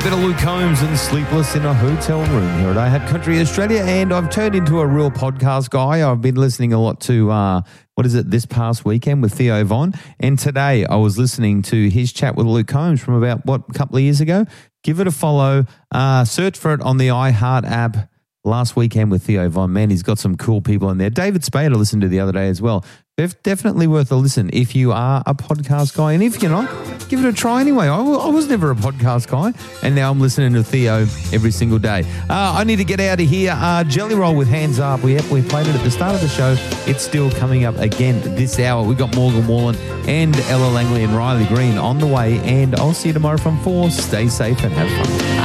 a bit of Luke Combs and Sleepless in a Hotel Room here at iHeart Country Australia, and I've turned into a real podcast guy. I've been listening a lot to, this past weekend with Theo Von, and today I was listening to his chat with Luke Combs from about, a couple of years ago. Give it a follow. Search for it on the iHeart app. Last weekend with Theo Von. Man, he's got some cool people in there. David Spade I listened to the other day as well. Definitely worth a listen if you are a podcast guy. And if you're not, give it a try anyway. I was never a podcast guy, and now I'm listening to Theo every single day. I need to get out of here. Jelly Roll with Hands Up. We played it at the start of the show. It's still coming up again this hour. We got Morgan Wallen and Ella Langley and Riley Green on the way, and I'll see you tomorrow from 4. Stay safe and have fun.